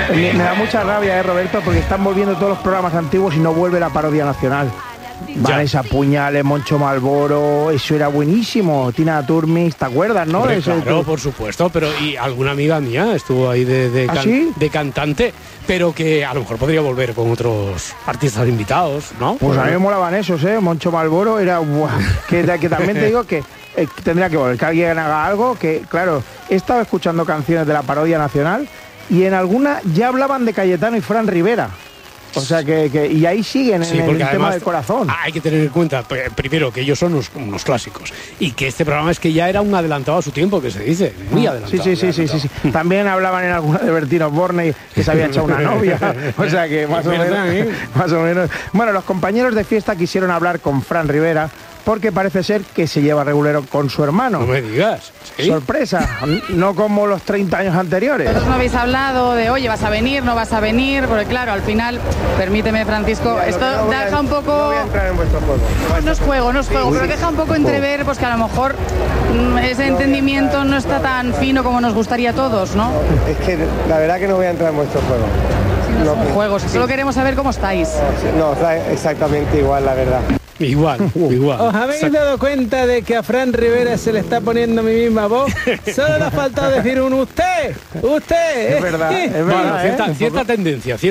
Me da mucha rabia, Roberto, porque están volviendo todos los programas antiguos y no vuelve la parodia nacional. Vanessa Puñales, Moncho Malboro, eso era buenísimo. Tina Turmis, ¿te acuerdas, no? Hombre, claro, por supuesto, pero y alguna amiga mía estuvo ahí de cantante, pero que a lo mejor podría volver con otros artistas invitados, ¿no? Pues a mí me molaban esos, Moncho Malboro era... que también te digo que tendría que volver, que alguien haga algo, que claro, he estado escuchando canciones de la parodia nacional y en alguna ya hablaban de Cayetano y Fran Rivera. O sea que y ahí siguen en el tema del corazón. Hay que tener en cuenta, primero, que ellos son unos clásicos y que este programa es que ya era un adelantado a su tiempo, que se dice, muy adelantado. Sí. También hablaban en alguna de Bertino Borne que se había echado una novia. O sea que más o menos. Bueno, los compañeros de fiesta quisieron hablar con Fran Rivera porque parece ser que se lleva regulero con su hermano. No me digas. ¿Sí? Sorpresa, no como los 30 años anteriores. No habéis hablado de, oye, ¿vas a venir, no vas a venir? Porque claro, al final, permíteme, Francisco, esto deja un poco... No voy a entrar en vuestro juego. No es juego, pero deja un poco entrever pues que a lo mejor ese entendimiento no está tan fino como nos gustaría a todos, ¿no? Es que la verdad que no voy a entrar en vuestro juego. No son juegos, solo queremos saber cómo estáis. No, exactamente igual, la verdad. Igual. ¿Os habéis dado cuenta de que a Fran Rivera se le está poniendo mi misma voz? Solo le ha faltado decir un usted. Es verdad, Bueno, cierta tendencia.